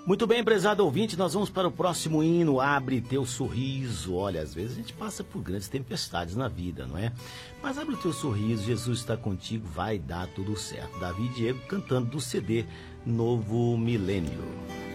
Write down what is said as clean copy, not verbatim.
Muito bem, prezado ouvinte, nós vamos para o próximo hino, Abre Teu Sorriso. Olha, às vezes a gente passa por grandes tempestades na vida, não é? Mas abre o teu sorriso, Jesus está contigo, vai dar tudo certo. Davi e Diego cantando do CD Novo Milênio.